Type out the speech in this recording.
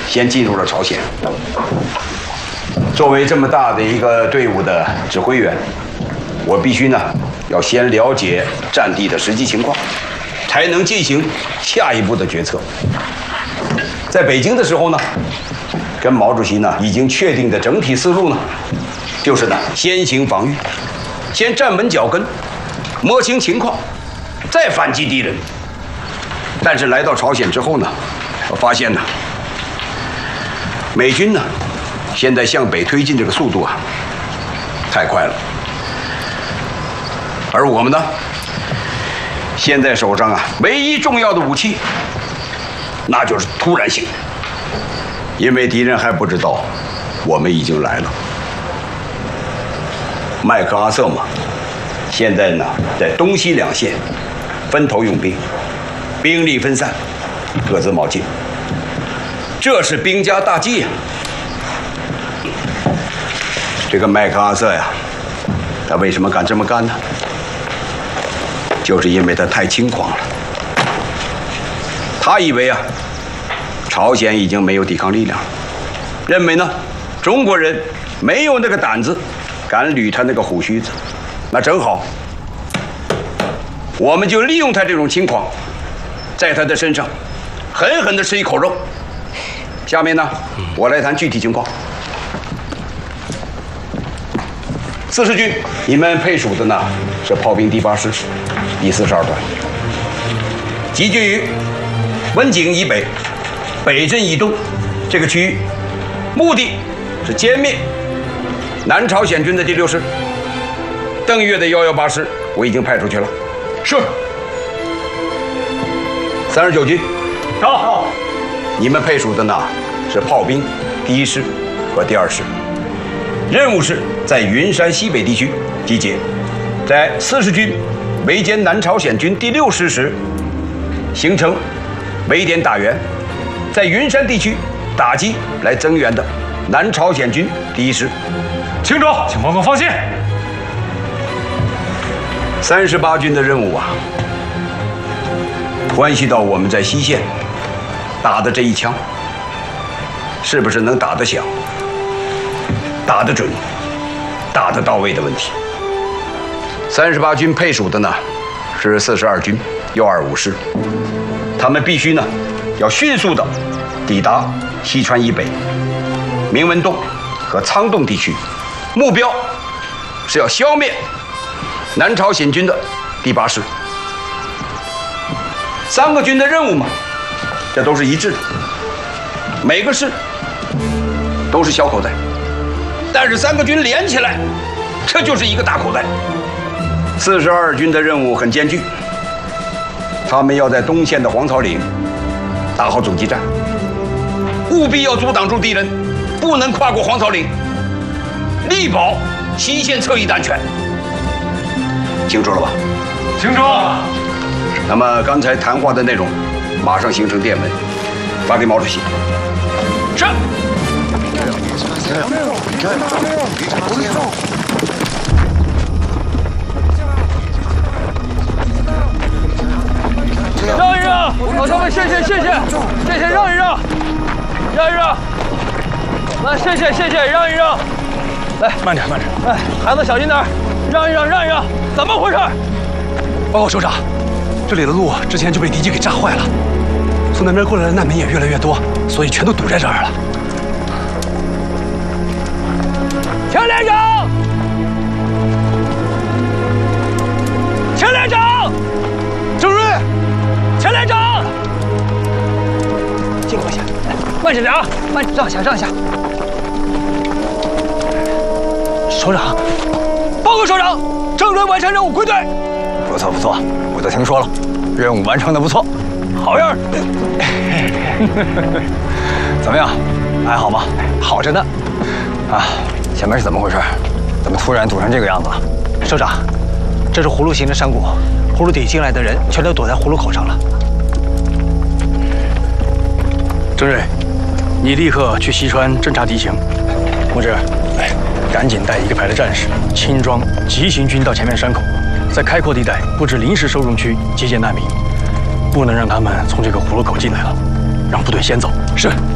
先进入了朝鲜。作为这么大的一个队伍的指挥员，我必须呢要先了解战地的实际情况，才能进行下一步的决策。在北京的时候呢，跟毛主席呢已经确定的整体思路呢，就是呢先行防御，先站稳脚跟，摸清情况，再反击敌人。但是来到朝鲜之后呢，我发现呢，美军呢现在向北推进这个速度啊太快了，而我们呢现在手上啊唯一重要的武器，那就是突然性，因为敌人还不知道我们已经来了。麦克阿瑟嘛，现在呢在东西两线分头用兵，兵力分散，各自冒进，这是兵家大忌呀。这个麦克阿瑟呀，他为什么敢这么干呢？就是因为他太轻狂了。他以为啊，朝鲜已经没有抵抗力量了，认为呢，中国人没有那个胆子敢捋他那个胡须子。那正好，我们就利用他这种轻狂，在他的身上狠狠地吃一口肉。下面呢，我来谈具体情况。40军，你们配属的呢是炮兵第8师第42团，集聚于温井以北、北镇以东这个区域，目的是歼灭南朝鲜军的第6师。邓岳的118师我已经派出去了。是。39军，到。你们配属的呢是炮兵第1师和第2师。任务是在云山西北地区集结，在40军围歼南朝鲜军第6师时，形成围点打援，在云山地区打击来增援的南朝鲜军第1师。 清楚，请报告放心。 38军的任务啊，关系到我们在西线打的这一枪，是不是能打得响、打得准、打得到位的问题。38军配属的呢是42军125师，他们必须呢要迅速的抵达西川以北、明文洞和仓洞地区，目标是要消灭南朝鲜军的第8师。3个军的任务嘛，这都是一致的，每个师都是小口袋，但是3个军连起来，这就是一个大口袋。42军的任务很艰巨，他们要在东线的黄草岭打好阻击战，务必要阻挡住敌人，不能跨过黄草岭，力保西线侧翼的安全。清楚了吧？ 清楚。 那么刚才谈话的内容，马上形成电文，发给毛主席。是。 让一让，老乡们，谢谢，让一让，来，谢谢，让一让，来， 慢点。 哎，孩子小心点，让一让，怎么回事？ 报告首长，这里的路之前就被敌机给炸坏了，从南边过来的难民也越来越多，所以全都堵在这儿了。 钱连长， 郑瑞， 钱连长，尽快下，慢着点啊，让一下。首长，报告首长，郑瑞完成任务归队。 不错，我都听说了，任务完成的不错，好样儿！怎么样，还好吗？ 好着呢。 啊，前面是怎么回事？怎么突然堵成这个样子了？ 首长，这是葫芦形的山谷，葫芦底进来的人全都躲在葫芦口上了。 郑瑞，你立刻去西川侦察敌情。同志，赶紧带1个排的战士轻装急行军到前面山口，在开阔地带布置临时收容区接见难民，不能让他们从这个葫芦口进来了，让部队先走。是。